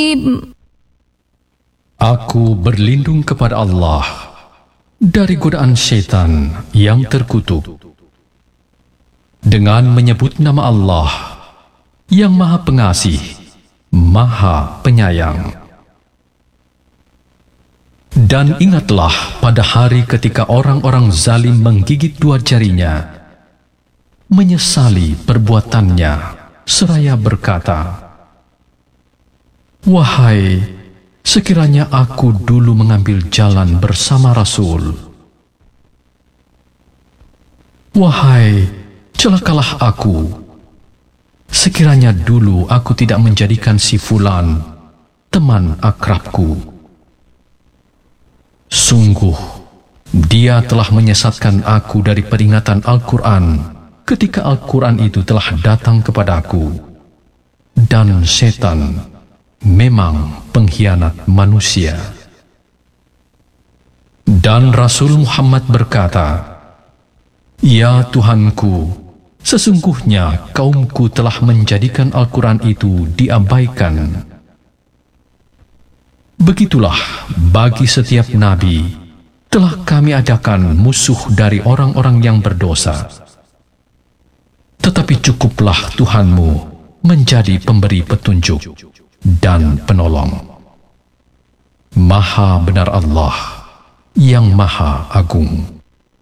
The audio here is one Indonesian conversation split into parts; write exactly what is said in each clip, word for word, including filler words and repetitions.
Aku berlindung kepada Allah dari godaan syaitan yang terkutuk dengan menyebut nama Allah yang Maha Pengasih, Maha Penyayang. Dan ingatlah pada hari ketika orang-orang zalim menggigit dua jarinya, menyesali perbuatannya, seraya berkata, "Wahai, sekiranya aku dulu mengambil jalan bersama Rasul. Wahai, celakalah aku, sekiranya dulu aku tidak menjadikan si Fulan teman akrabku. Sungguh, dia telah menyesatkan aku dari peringatan Al-Quran ketika Al-Quran itu telah datang kepadaku. Dan setan memang pengkhianat manusia." Dan Rasul Muhammad berkata, "Ya Tuhanku, sesungguhnya kaumku telah menjadikan Al-Quran itu diabaikan." Begitulah bagi setiap nabi telah kami adakan musuh dari orang-orang yang berdosa. Tetapi cukuplah Tuhanmu menjadi pemberi petunjuk dan penolong. Maha benar Allah yang Maha Agung.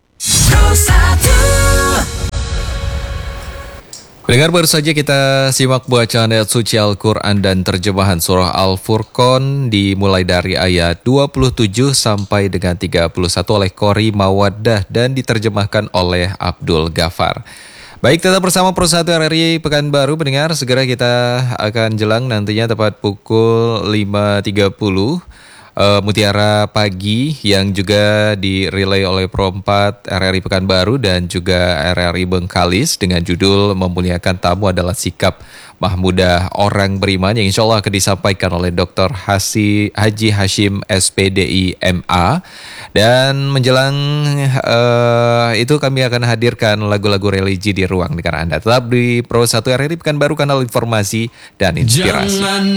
Pendengar, baru saja kita simak bacaan ayat suci Al-Quran dan terjemahan surah Al-Furqan dimulai dari ayat dua puluh tujuh sampai dengan tiga puluh satu oleh Qori Mawaddah dan diterjemahkan oleh Abdul Ghafar. Baik, tetap bersama Pro satu R R I Pekanbaru, pendengar. Segera kita akan jelang nantinya tepat pukul lima tiga puluh. Uh, Mutiara Pagi yang juga direlay oleh Pro empat R R I Pekanbaru dan juga R R I Bengkalis dengan judul Memuliakan Tamu Adalah Sikap Mahmudah Orang Beriman, yang insya Allah akan disampaikan oleh Doktor Hasi, Haji Hashim S P D I M A. Dan menjelang uh, itu kami akan hadirkan lagu-lagu religi di ruang dengar Anda. Tetap di Pro satu R R I Pekanbaru, kanal informasi dan inspirasi. Jangan